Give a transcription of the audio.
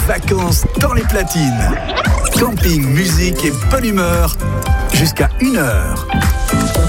vacances dans les platines. Camping, musique et bonne humeur jusqu'à 1h.